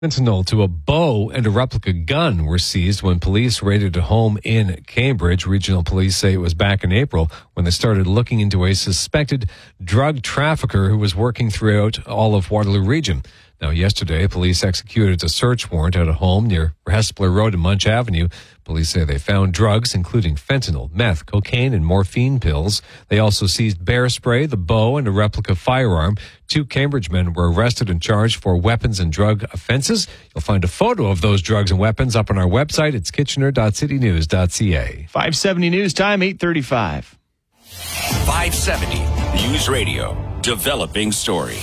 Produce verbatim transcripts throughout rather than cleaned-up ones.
Fentanyl to a bow and a replica gun were seized when police raided a home in Cambridge. Regional police say it was back in April when they started looking into a suspected drug trafficker who was working throughout all of Waterloo Region. Now, yesterday, police executed a search warrant at a home near Hespeler Road and Munch Avenue. Police say they found drugs, including fentanyl, meth, cocaine, and morphine pills. They also seized bear spray, the bow, and a replica firearm. Two Cambridge men were arrested and charged for weapons and drug offenses. You'll find a photo of those drugs and weapons up on our website. It's kitchener dot city news dot c a. five seventy News Time, eight thirty-five. five seventy News Radio, developing story.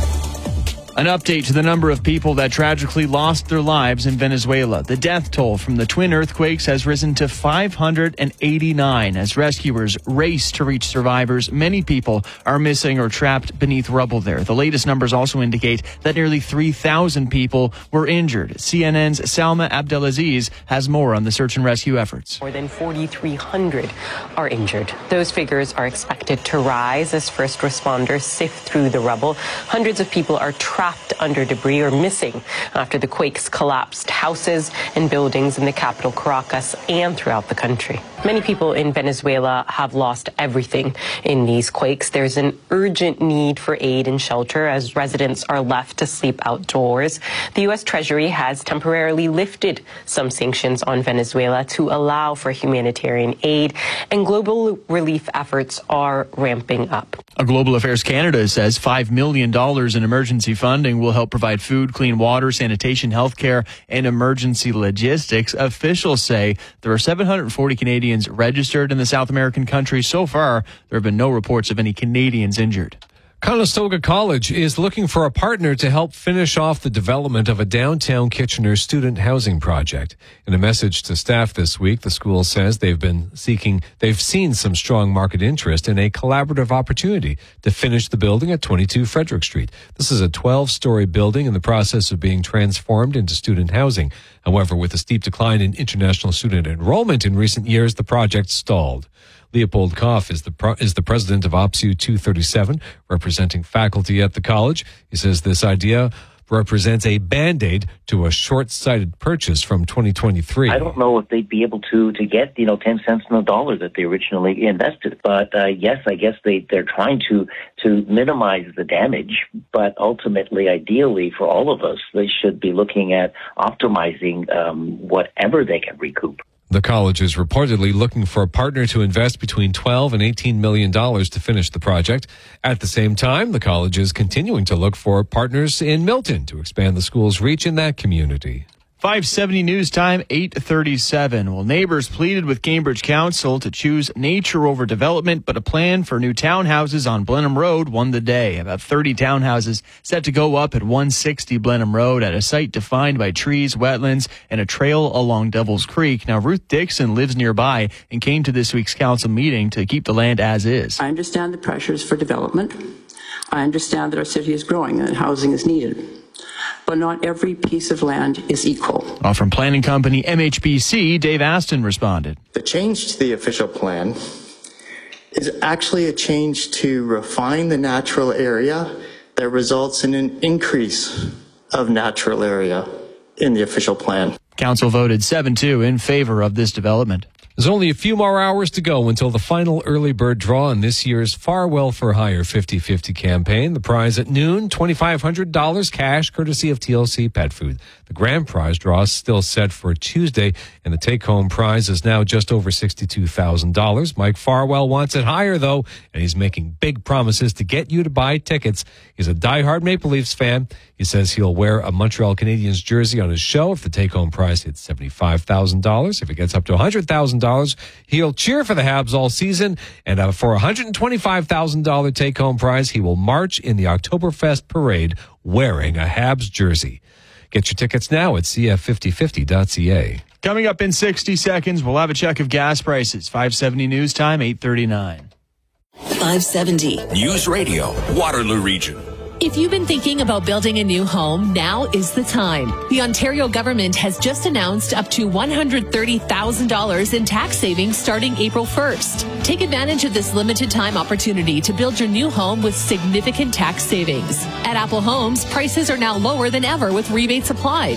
An update to the number of people that tragically lost their lives in Venezuela. The death toll from the twin earthquakes has risen to five hundred eighty-nine as rescuers race to reach survivors. Many people are missing or trapped beneath rubble there. The latest numbers also indicate that nearly three thousand people were injured. C N N's Salma Abdelaziz has more on the search and rescue efforts. More than forty-three hundred are injured. Those figures are expected to rise as first responders sift through the rubble. Hundreds of people are trapped under debris or missing after the quakes collapsed houses and buildings in the capital Caracas and throughout the country. Many people in Venezuela have lost everything in these quakes. There's an urgent need for aid and shelter as residents are left to sleep outdoors. The U S Treasury has temporarily lifted some sanctions on Venezuela to allow for humanitarian aid, and global relief efforts are ramping up. A Global Affairs Canada says five million dollars in emergency funding will help provide food, clean water, sanitation, healthcare, and emergency logistics. Officials say there are seven hundred forty Canadians registered in the South American country. So far, there have been no reports of any Canadians injured. Conestoga College is looking for a partner to help finish off the development of a downtown Kitchener student housing project. In a message to staff this week, the school says they've been seeking, they've seen some strong market interest in a collaborative opportunity to finish the building at twenty-two Frederick Street. This is a twelve-story building in the process of being transformed into student housing. However, with a steep decline in international student enrollment in recent years, the project stalled. Leopold Koff is the pro- is the president of OPSU two thirty-seven, representing faculty at the college. He says this idea represents a Band-Aid to a short-sighted purchase from twenty twenty-three. I don't know if they'd be able to to get, you know, ten cents on the dollar that they originally invested. But uh, yes, I guess they, they're trying to, to minimize the damage. But ultimately, ideally, for all of us, they should be looking at optimizing um, whatever they can recoup. The college is reportedly looking for a partner to invest between twelve and eighteen million dollars to finish the project. At the same time, the college is continuing to look for partners in Milton to expand the school's reach in that community. five seventy News Time, eight thirty-seven. Well, neighbors pleaded with Cambridge Council to choose nature over development, but a plan for new townhouses on Blenheim Road won the day. About thirty townhouses set to go up at one sixty Blenheim Road at a site defined by trees, wetlands, and a trail along Devil's Creek. Now, Ruth Dixon lives nearby and came to this week's council meeting to keep the land as is. I understand the pressures for development. I understand that our city is growing and that housing is needed. But not every piece of land is equal. Well, from planning company M H B C, Dave Aston responded. The change to the official plan is actually a change to refine the natural area that results in an increase of natural area in the official plan. Council voted seven two in favor of this development. There's only a few more hours to go until the final early bird draw in this year's Farwell for Hire fifty fifty campaign. The prize at noon, twenty-five hundred dollars cash, courtesy of T L C Pet Food. The grand prize draw is still set for Tuesday, and the take-home prize is now just over sixty-two thousand dollars. Mike Farwell wants it higher, though, and he's making big promises to get you to buy tickets. He's a diehard Maple Leafs fan. He says he'll wear a Montreal Canadiens jersey on his show if the take-home prize hits seventy-five thousand dollars. If it gets up to one hundred thousand dollars, he'll cheer for the Habs all season. And uh, for a one hundred twenty-five thousand dollars take-home prize, he will march in the Oktoberfest parade wearing a Habs jersey. Get your tickets now at c f fifty fifty dot c a. Coming up in sixty seconds, we'll have a check of gas prices. five seventy News Time, eight thirty-nine. five seventy News Radio, Waterloo Region. If you've been thinking about building a new home, now is the time. The Ontario government has just announced up to one hundred thirty thousand dollars in tax savings starting April first. Take advantage of this limited time opportunity to build your new home with significant tax savings. At Apple Homes, prices are now lower than ever with rebates applied.